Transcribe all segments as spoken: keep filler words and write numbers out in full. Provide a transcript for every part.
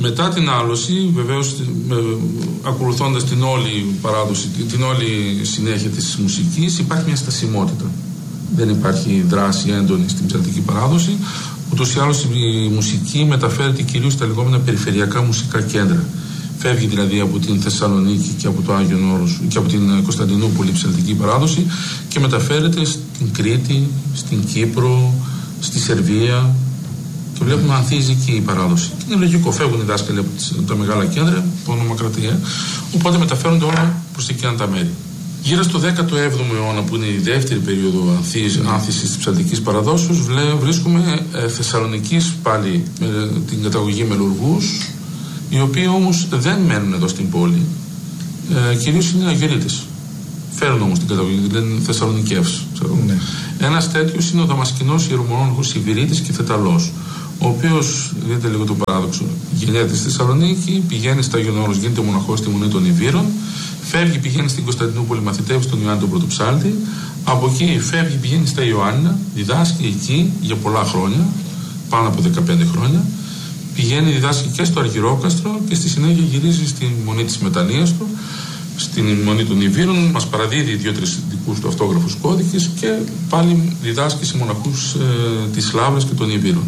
Μετά την άλωση, βεβαίως ακολουθώντας την όλη παράδοση, την όλη συνέχεια της μουσικής, υπάρχει μια στασιμότητα. Δεν υπάρχει δράση έντονη στην ψαλτική παράδοση. Ούτως ή άλλως η μουσική μεταφέρεται κυρίως στα λεγόμενα περιφερειακά μουσικά κέντρα. Φεύγει δηλαδή από την Θεσσαλονίκη και από το Άγιον Όρος και από την Κωνσταντινούπολη η ψαλτική παράδοση και μεταφέρεται στην Κρήτη, στην Κύπρο, στη Σερβία. Και βλέπουμε να ανθίζει εκεί η παράδοση. Και είναι λογικό, φεύγουν οι δάσκαλοι από, τις, από τα μεγάλα κέντρα, από ονομακρατία, οπότε μεταφέρονται όλα προς εκείνα τα μέρη. Γύρω στο δέκατο έβδομο αιώνα, που είναι η δεύτερη περίοδο άνθησης της ψαλτικής παραδόσεως, βρίσκουμε ε, Θεσσαλονικής πάλι με την καταγωγή μελουργούς, οι οποίοι όμως δεν μένουν εδώ στην πόλη, ε, κυρίως είναι Αγιορείτες. Φέρουν όμως την καταγωγή, λένε Θεσσαλονικεύς. Ναι. Ένας τέτοιος είναι ο Δαμασκηνός ιερομονάχος Σιβηρίτης και Θεταλός, ο οποίος, δείτε λίγο το παράδοξο, γεννιέται στη Θεσσαλονίκη, πηγαίνει στα Άγιον Όρος, γίνεται μοναχός στη Μονή των Ιβύρων, φεύγει, πηγαίνει στην Κωνσταντινούπολη, μαθητεύει στον Ιωάννη τον Πρωτοψάλτη, από εκεί φεύγει, πηγαίνει στα Ιωάννινα, διδάσκει εκεί για πολλά χρόνια, πάνω από δεκαπέντε χρόνια, πηγαίνει, διδάσκει και στο Αργυρόκαστρο και στη συνέχεια γυρίζει στη Μονή της Μετανοίας του, στην Μονή των Ιβύρων, μας παραδίδει δύο-τρεις δικούς του αυτόγραφους κώδικες και πάλι διδάσκει σε μοναχούς ε, της Λαύρας και των Ιβύρων.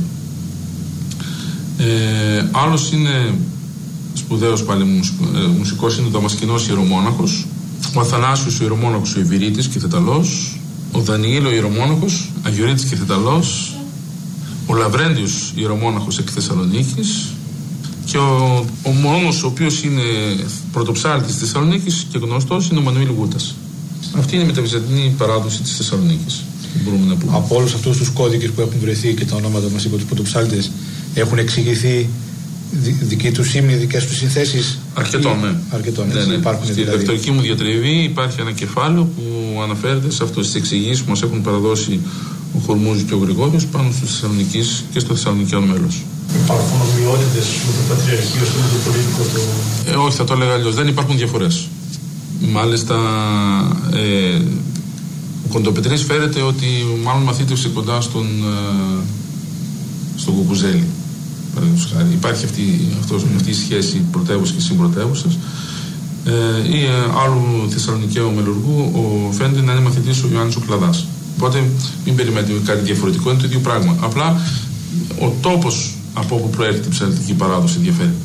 Ε, άλλος είναι σπουδαίος πάλι μουσικός, είναι ο Δαμασκηνός ιερομόναχος, ο Αθανάσιος ο ιερομόναχος ο Ιβηρίτης και Θεταλός, ο Δανιήλ ο ιερομόναχος Αγιορείτης και Θεταλός, ο Λαβρέντιος ιερομόναχος εκ Θεσσαλονίκης και ο, ο μόνος ο οποίος είναι πρωτοψάλτης της Θεσσαλονίκης και γνωστός είναι ο Μανουήλ Γούτας. Αυτή είναι η μεταβυζαντινή παράδοση της Θεσσαλονίκης. Μπορούμε να πούμε. Από όλους αυτούς τους κώδικες που έχουν βρεθεί και τα ονόματα μας είπα τους πρωτοψάλτες, έχουν εξηγηθεί δική τους ύμνη, δικές τους συνθέσεις? Αρκετό, ναι. Αρκετό, ναι, ναι. Υπάρχουν, στη δηλαδή. διδακτορική μου διατριβή υπάρχει ένα κεφάλαιο που αναφέρεται σε αυτές τις εξηγήσεις που μας έχουν παραδώσει ο Χορμούζης και ο Γρηγόριος πάνω στους Θεσσαλονικείς και στο Θεσσαλονικιαίο μέλος. Υπάρχουν ομοιότητες με το Πατριαρχείο, στο Μητροπολιτικό το... Ε, όχι, θα το έλεγα αλλιώς. Δεν υπάρχουν διαφορές. Μάλιστα, ε, ο Κοντοπετρής φέρεται ότι μάλλον μαθήτευσε κοντά στον, ε, στον Κουκουζέλη. Υπάρχει αυτή, αυτός, αυτή η σχέση πρωτεύουσας και συμπρωτεύουσας. Ε, ή ε, άλλου Θεσσαλονικαίου μελουργού, ο φαίνεται να είναι μαθητής ο Ιωάννης ο Κλαδάς. Οπότε μην περιμένετε κάτι διαφορετικό, είναι το ίδιο πράγμα. Απλά ο τόπος από όπου προέρχεται η ψαλτική παράδοση διαφέρει.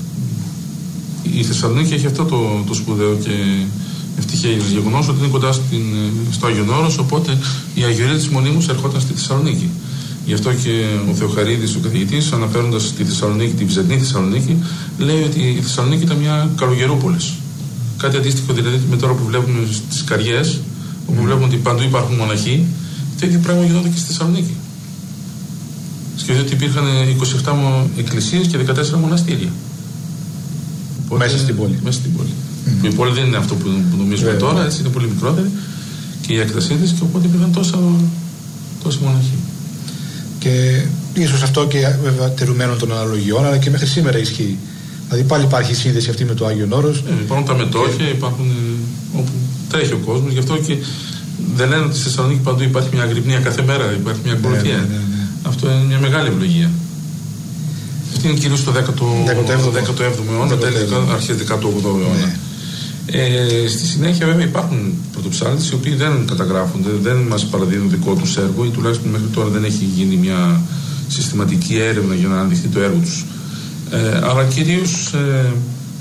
Η Θεσσαλονίκη έχει αυτό το, το σπουδαίο και ευτυχές γεγονός ότι είναι κοντά στην, στο Άγιον Όρος, οπότε οι Αγιορείτες μονίμως ερχόταν στη Θεσσαλονίκη. Γι' αυτό και ο Θεοχαρίδης, ο καθηγητής, αναφέροντας τη Θεσσαλονίκη, τη Βυζαντινή Θεσσαλονίκη, λέει ότι η Θεσσαλονίκη ήταν μια καλογερούπολης. Κάτι αντίστοιχο δηλαδή με τώρα που βλέπουμε στις Καριές, όπου mm. βλέπουμε ότι παντού υπάρχουν μοναχοί, το ίδιο πράγμα γινόταν και στη Θεσσαλονίκη. Σκεφτείτε ότι υπήρχαν είκοσι επτά εκκλησίες και δεκατέσσερα μοναστήρια. Οπότε, μέσα στην πόλη. Μέσα στην πόλη. Mm. Που η πόλη δεν είναι αυτό που νομίζουμε yeah, τώρα, έτσι είναι πολύ μικρότερη και η έκτασή της, και οπότε υπήρχαν τόσα, τόσοι μοναχοί. Και ίσως αυτό και βέβαια τερουμένων των αναλογιών, αλλά και μέχρι σήμερα ισχύει. Δηλαδή πάλι υπάρχει η σύνδεση αυτή με το Άγιον Όρος. Ε, υπάρχουν τα μετόχια, και... υπάρχουν όπου τρέχει ο κόσμος, γι' αυτό και δεν λένε ότι στη Θεσσαλονίκη παντού υπάρχει μια αγρυπνία κάθε μέρα, υπάρχει μια ακολουθία. Ναι, ναι, ναι, ναι. Αυτό είναι μια μεγάλη ευλογία. Αυτή είναι κυρίως στο δέκατο έβδομο αιώνα, αρχές δέκατο όγδοο αιώνα. Ναι. Ε, στη συνέχεια βέβαια υπάρχουν πρωτοψάλτες οι οποίοι δεν καταγράφονται, δεν μας παραδίδουν δικό τους έργο ή τουλάχιστον μέχρι τώρα δεν έχει γίνει μια συστηματική έρευνα για να αναδειχθεί το έργο τους. Ε, αλλά κυρίως ε,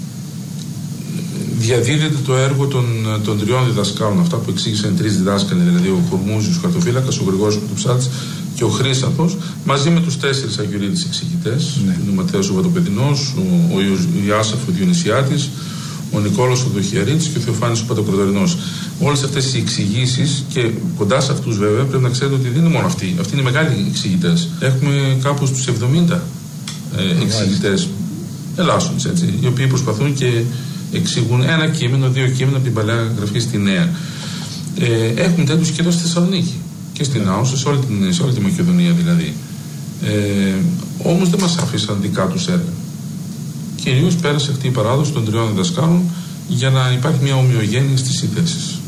διαδίδεται το έργο των, των τριών διδασκάλων, αυτά που εξήγησαν οι τρεις διδάσκαλοι, δηλαδή ο Χορμούζης, ο Χαρτοφύλακας, ο Γρηγόριος ο Πρωτοψάλτης και ο Χρήσανθος, μαζί με τους τέσσερις Αγιορείτες εξηγητές, ναι. Ο Ματθαίος ο Βατοπεδινός, ο, ο Ιάσαφ ο Διονυσιάτης, ο Νικόλαος ο Δοχιαρίτης και ο Θεοφάνης ο Παντοκροτορινός. Όλες αυτές οι εξηγήσεις, και κοντά σε αυτούς βέβαια πρέπει να ξέρετε ότι δεν είναι μόνο αυτοί. Αυτοί είναι μεγάλοι εξηγητές. Έχουμε κάπου στους εβδομήντα ε, εξηγητές ελάσσονες, έτσι, οι οποίοι προσπαθούν και εξηγούν ένα κείμενο, δύο κείμενα από την παλιά γραφή στη νέα. Ε, έχουμε τέτοιους και εδώ στη Θεσσαλονίκη και στην Άουσα, σε όλη, την, σε όλη τη Μακεδονία δηλαδή. Ε, όμως δεν μας αφήσαν δικά τους έργα. Κυρίως πέρασε αυτή η παράδοση των τριών διδασκάλων για να υπάρχει μια ομοιογένεια στις συνθέσεις.